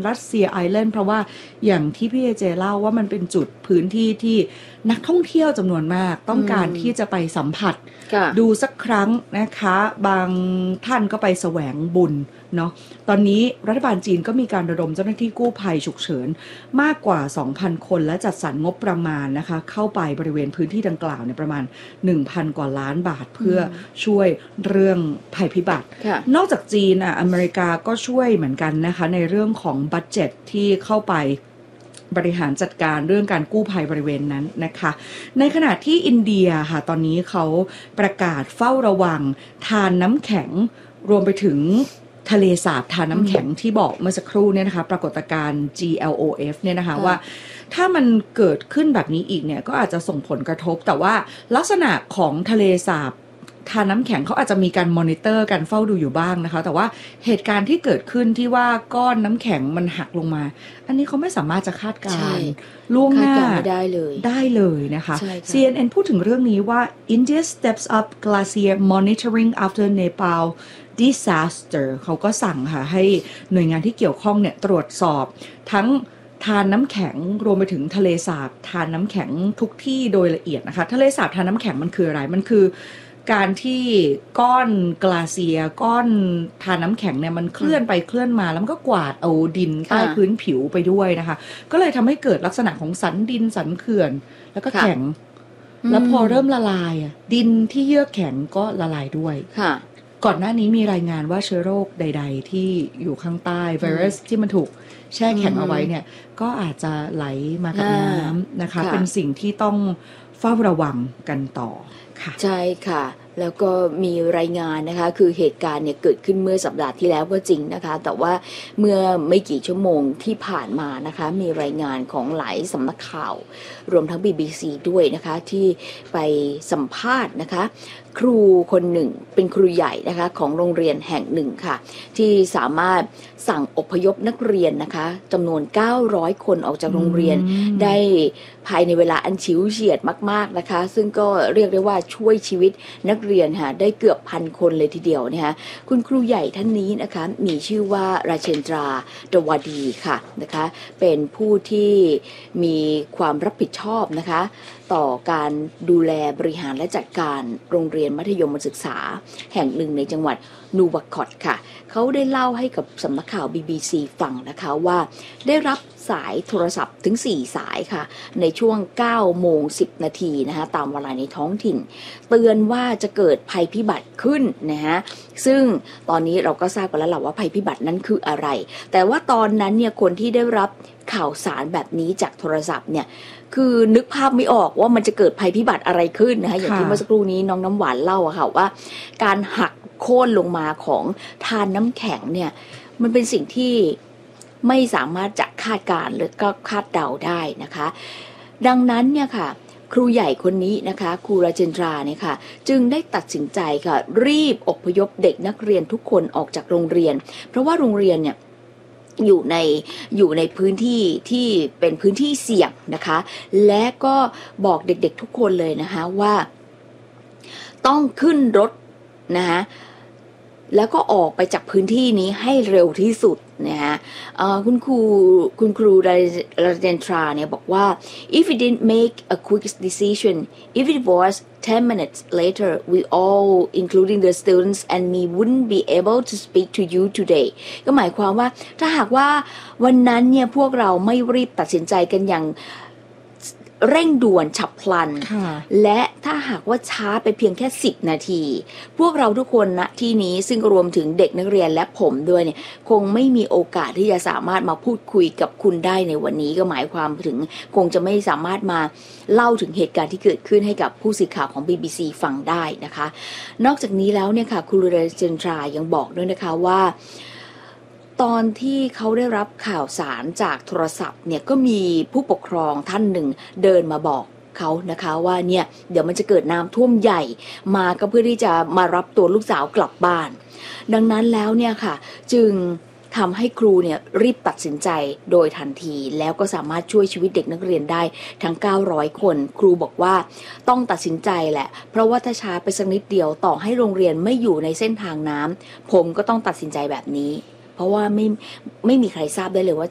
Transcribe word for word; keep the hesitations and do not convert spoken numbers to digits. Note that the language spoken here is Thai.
รัสเซียไอแลนด์เพราะว่าอย่างที่พี่เอเจเล่าว่ามันเป็นจุดพื้นที่ที่นักท่องเที่ยวจำนวนมากต้องการที่จะไปสัมผัสดูสักครั้งนะคะบางท่านก็ไปแสวงบุญเนาะตอนนี้รัฐบาลจีนก็มีการระดมเจ้าหน้าที่กู้ภัยฉุกเฉินมากกว่า สองพัน คนและจัดสรรงบประมาณนะคะเข้าไปบริเวณพื้นที่ดังกล่าวเนี่ยประมาณ หนึ่งพัน กว่าล้านบาทเพื่อช่วยเรื่องภัยพิบัตินอกจากจีนอ่ะอเมริกาก็ช่วยเหมือนกันนะคะในเรื่องของบัดเจ็ตที่เข้าไปบริหารจัดการเรื่องการกู้ภัยบริเวณนั้นนะคะในขณะที่อินเดียค่ะตอนนี้เขาประกาศเฝ้าระวังทานน้ำแข็งรวมไปถึงทะเลสาบทานน้ำแข็งที่บอกเมื่อสักครู่เนี่ยนะคะปรากฏการณ์ จี แอล โอ เอฟ เนี่ยนะคะว่าถ้ามันเกิดขึ้นแบบนี้อีกเนี่ยก็อาจจะส่งผลกระทบแต่ว่าลักษณะของทะเลสาบทานน้ำแข็งเขาอาจจะมีการมอนิเตอร์การเฝ้าดูอยู่บ้างนะคะแต่ว่าเหตุการณ์ที่เกิดขึ้นที่ว่าก้อนน้ำแข็งมันหักลงมาอันนี้เขาไม่สามารถจะคาดการณ์ล่วงหน้าได้เลยได้เลยนะคะ ซี เอ็น เอ็น พูดถึงเรื่องนี้ว่า India steps up glacier monitoring after Nepal disaster เขาก็สั่งค่ะให้หน่วยงานที่เกี่ยวข้องเนี่ยตรวจสอบทั้งทานน้ำแข็งรวมไปถึงทะเลสาบทานน้ำแข็งทุกที่โดยละเอียดนะคะทะเลสาบทานน้ำแข็งมันคืออะไรมันคือการที่ก้อนกลาเซียก้อนทานน้ำแข็งเนี่ยมันเคลื่อนไปเคลื่อนมาแล้วมันก็กวาดเอาดินใต้พื้นผิวไปด้วยนะคะก็เลยทำให้เกิดลักษณะของสันดินสันเขื่อนแล้วก็แข็งแล้วพอเริ่มละลายดินที่เยือกแข็งก็ละลายด้วยก่อนหน้านี้มีรายงานว่าเชื้อโรคใดๆที่อยู่ข้างใต้ไวรัสที่มันถูกแช่แข็งเอาไว้เนี่ยก็อาจจะไหลมากับน้ำนะคะเป็นสิ่งที่ต้องเฝ้าระวังกันต่อค่ะใช่ค่ะแล้วก็มีรายงานนะคะคือเหตุการณ์เนี่ยเกิดขึ้นเมื่อสัปดาห์ที่แล้วก็จริงนะคะแต่ว่าเมื่อไม่กี่ชั่วโมงที่ผ่านมานะคะมีรายงานของหลายสำนักข่าวรวมทั้ง บี บี ซี ด้วยนะคะที่ไปสัมภาษณ์นะคะครูคนหนึ่งเป็นครูใหญ่นะคะของโรงเรียนแห่งหนึ่งค่ะที่สามารถสั่งอพยพนักเรียนนะคะจำนวนเก้าร้อยคนออกจากโรงเรียนได้ภายในเวลาอันฉิวเฉียดมากๆนะคะซึ่งก็เรียกได้ว่าช่วยชีวิตนักเรียนค่ะได้เกือบพันคนเลยทีเดียวนะคะคุณครูใหญ่ท่านนี้นะคะมีชื่อว่าราเชนตราดวดีค่ะนะคะเป็นผู้ที่มีความรับผิดชอบนะคะต่อการดูแลบริหารและจัดการโรงเรียนมัธยมศึกษาแห่งหนึ่งในจังหวัดนูวาคอตค่ะเขาได้เล่าให้กับสำนักข่าว บี บี ซี ฟังนะคะว่าได้รับสายโทรศัพท์ถึงสี่สายค่ะในช่วง เก้าโมงสิบ นาทีนะคะตามเวลาในท้องถิ่นเตือนว่าจะเกิดภัยพิบัติขึ้นนะฮะซึ่งตอนนี้เราก็ทราบกันแล้วแหละว่าภัยพิบัตินั้นคืออะไรแต่ว่าตอนนั้นเนี่ยคนที่ได้รับข่าวสารแบบนี้จากโทรศัพท์เนี่ยคือนึกภาพไม่ออกว่ามันจะเกิดภัยพิบัติอะไรขึ้นนะคะอย่างที่เมื่อสักครู่นี้น้องน้ำหวานเล่าอะค่ะว่าการหักโค่นลงมาของทานน้ำแข็งเนี่ยมันเป็นสิ่งที่ไม่สามารถจะคาดการณ์หรือก็คาดเดาได้นะคะดังนั้นเนี่ยค่ะครูใหญ่คนนี้นะคะครูราเจนตราเนี่ยค่ะจึงได้ตัดสินใจค่ะรีบอพยพเด็กนักเรียนทุกคนออกจากโรงเรียนเพราะว่าโรงเรียนเนี่ยอยู่ในอยู่ในพื้นที่ที่เป็นพื้นที่เสี่ยงนะคะและก็บอกเด็กๆทุกคนเลยนะคะว่าต้องขึ้นรถนะคะแล้วก็ออกไปจากพื้นที่นี้ให้เร็วที่สุดนะฮะคุณครูคุณครูราเจนตราเนี่ยบอกว่า if we didn't make a quick decision if it was ten minutes later we all including the students and me wouldn't be able to speak to you today ก็หมายความว่าถ้าหากว่าวันนั้นเนี่ยพวกเราไม่รีบตัดสินใจกันอย่างเร่งด่วนฉับพลันและถ้าหากว่าช้าไปเพียงแค่สิบนาทีพวกเราทุกคนณที่นี้ซึ่งรวมถึงเด็กนักเรียนและผมด้วยเนี่ยคงไม่มีโอกาสที่จะสามารถมาพูดคุยกับคุณได้ในวันนี้ก็หมายความถึงคงจะไม่สามารถมาเล่าถึงเหตุการณ์ที่เกิดขึ้นให้กับผู้สื่อข่าวของ บี บี ซี ฟังได้นะคะนอกจากนี้แล้วเนี่ยค่ะคุณราเจนตรายังบอกด้วยนะคะว่าตอนที่เขาได้รับข่าวสารจากโทรศัพท์เนี่ยก็มีผู้ปกครองท่านหนึ่งเดินมาบอกเขานะคะว่าเนี่ยเดี๋ยวมันจะเกิดน้ำท่วมใหญ่มาก็เพื่อที่จะมารับตัวลูกสาวกลับบ้านดังนั้นแล้วเนี่ยค่ะจึงทำให้ครูเนี่ยรีบตัดสินใจโดยทันทีแล้วก็สามารถช่วยชีวิตเด็กนักเรียนได้ทั้งเก้าร้อยคนครูบอกว่าต้องตัดสินใจแหละเพราะว่าถ้าช้าไปสักนิดเดียวต่อให้โรงเรียนไม่อยู่ในเส้นทางน้ำผมก็ต้องตัดสินใจแบบนี้เพราะว่าไม่ไม่มีใครทราบได้เลยว่า